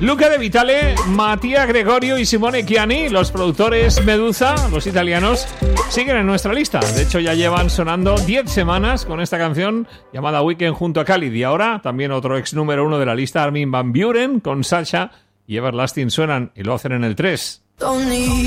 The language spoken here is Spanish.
Luca De Vitale, Mattia Gregorio y Simone Chiani, los productores Medusa, los italianos, siguen en nuestra lista. De hecho, ya llevan sonando 10 semanas con esta canción llamada Weekend junto a Khalid. Y ahora también otro ex número 1 de la lista, Armin van Buuren, con Sasha y Everlasting suenan y lo hacen en el 3.